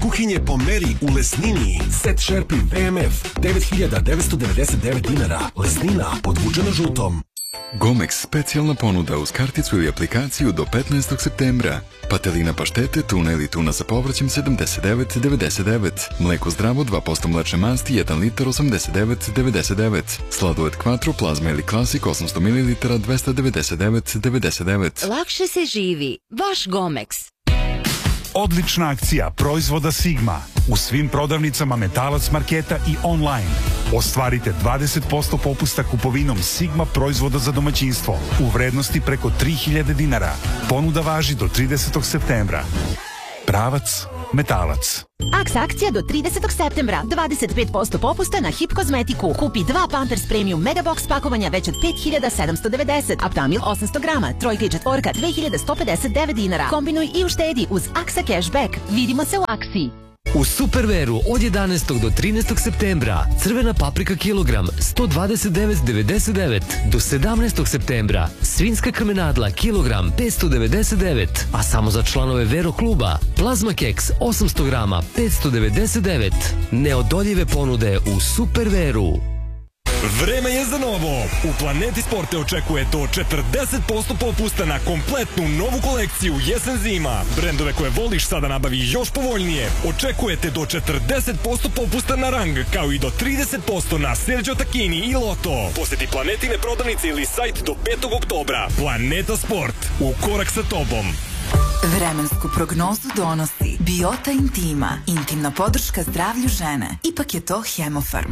kuhinje po meri u Lesnini. Set šerpi VMF 9999 dinara. Lesnina podvučena žutom. Gomex specijalna ponuda uz karticu ili aplikaciju do 15. septembra. Patelina paštete, tuna ili tuna sa povrćem 79,99. Mleko zdravo 2% mlečne masti 1 litar 89,99. Sladoled Quattro, plazma ili klasik 800 ml 299,99. Lakše se živi. Vaš Gomex. Odlična akcija proizvoda Sigma u svim prodavnicama Metalac marketa i online. Ostvarite 20% popusta kupovinom Sigma proizvoda za domaćinstvo u vrednosti preko 3000 dinara. Ponuda važi do 30. septembra. Pravac Metalac. Akcija do 30. septembra. 25% popusta na Hip kozmetiku. Kupi 2 Pampers Premium Megabox pakovanja već od 5790. Aptamil 800 grama. Trojka i četvorka 2159 dinara. Kombinuj i uštedi uz Aksa Cashback. Vidimo se u akciji. U Superveru od 11. do 13. septembra crvena paprika kilogram 129,99. Do 17. septembra svinjska krmenadla kilogram 599. A samo za članove Vero kluba plazma keks 800 grama 599. Neodoljive ponude u Superveru. Vreme je za novo. U Planeti Sport te očekuje do 40% popusta na kompletnu novu kolekciju jesen-zima. Brendove koje voliš sada nabavi još povoljnije. Očekujete do 40% popusta na Rang, kao i do 30% na Sergio Tacchini i Lotto. Poseti Planetine prodavnice ili sajt do 5. oktobra. Planeta Sport. U korak sa tobom. Vremensku prognozu donosi Biota Intima. Intimna podrška zdravlju žene. Ipak je to Hemofarm.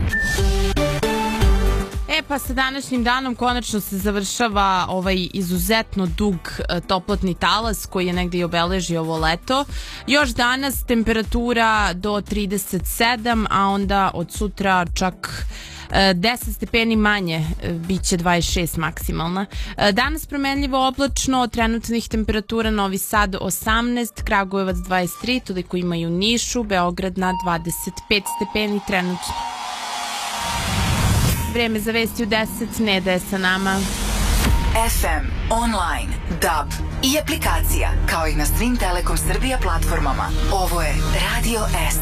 Pa sa današnjim danom konačno se završava ovaj izuzetno dug toplotni talas koji je negdje i obeležio ovo leto. Još danas temperatura do 37, a onda od sutra čak 10 stepeni manje, bit će 26 maksimalna. Danas promenljivo oblačno, trenutnih temperatura Novi Sad 18, Kragujevac 23, toliko ima i u Nišu, Beograd na 25 stepeni trenutno. Vreme za vesti u 10, Neda je sa nama. FM, online, DAB i aplikacija, kao i na svim Telekom Srbija platformama. Ovo je Radio S.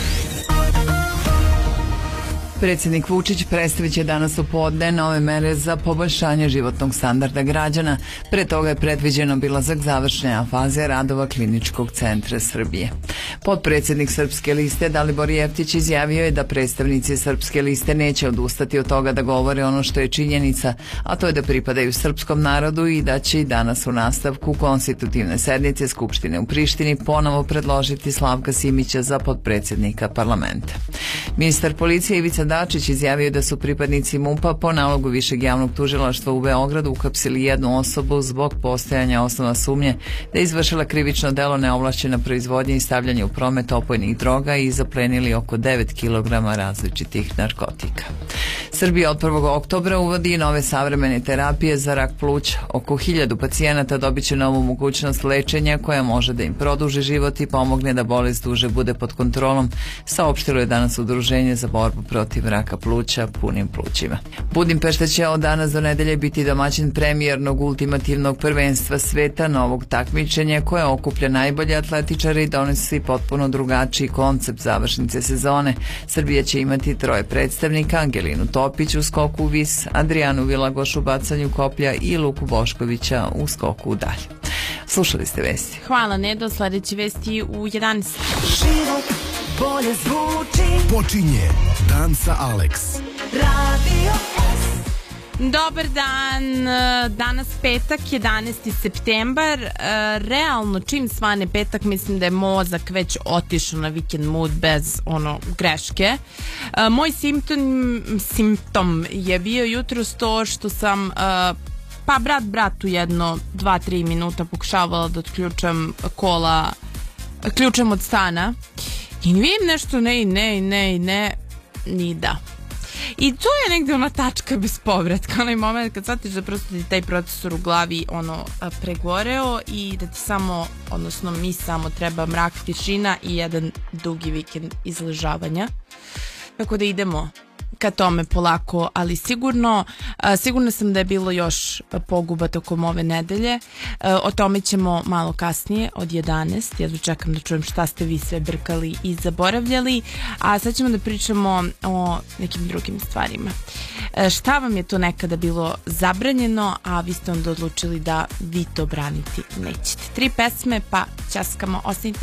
Predsjednik Vučić predstavit će danas u podne nove mere za poboljšanje životnog standarda građana. Pre toga je predviđen obilazak završne faze radova Kliničkog centra Srbije. Potpredsjednik Srpske liste Dalibor Jeftić izjavio je da predstavnici Srpske liste neće odustati od toga da govore ono što je činjenica, a to je da pripadaju srpskom narodu i da će i danas u nastavku konstitutivne sednice Skupštine u Prištini ponovo predložiti Slavka Simića za potpredsjednika parlamenta. Ministar policije Ivica Dačić izjavio da su pripadnici MUP-a po nalogu Višeg javnog tužilaštva u Beogradu uhapsili jednu osobu zbog postojanja osnova sumnje da je izvršila krivično delo neovlašćena proizvodnja i stavljanje u promet opojnih droga i zaplenili oko 9 kg različitih narkotika. Srbija od 1. oktobra uvodi nove savremene terapije za rak pluća. Oko 1000 pacijenata dobit će novu mogućnost lečenja koja može da im produži život i pomogne da bolest duže bude pod kontrolom, saopštilo je danas Udruženje za borbu protiv raka pluća punim plućima. Budimpešta će od danas do nedelje biti domaćin premijernog ultimativnog prvenstva sveta, novog takmičenja koje okuplja najbolje atletičare i donosi potpuno drugačiji koncept završnice sezone. Srbija će imati 3 predstavnika, Angelinu Topić u skoku vis, Adrijanu Vilagoš u bacanju koplja i Luku Boškovića u skoku u dalje. Slušali ste vesti. Hvala Nedo, sljedeći vesti u 11. Život bolje zvuči. Počinje Dan sa Alex. Radio S. Dobar dan, danas petak, 11. septembar. Realno, čim svane petak, mislim da je mozak već otišao na vikend mood bez greške. Moj simptom je bio jutros to što sam bratu jedno 2-3 minuta pokušavala da otključam kola ključem od stana i vidim nešto ni da. I to je negde ona tačka bez povratka, onaj moment kad shvatiš da prosto ti taj procesor u glavi pregoreo i da ti samo, odnosno mi samo treba mrak, tišina i jedan dugi vikend izležavanja. Tako da idemo ka tome polako, ali sigurno. Sigurno sam da je bilo još poguba tokom ove nedelje. O tome ćemo malo kasnije od 11. Ja čekam da čujem šta ste vi sve brkali i zaboravljali. A sad ćemo da pričamo o nekim drugim stvarima. Šta vam je to nekada bilo zabranjeno, a vi ste onda odlučili da vi to braniti nećete? 3 pesme, pa ćaskamo. Ostanite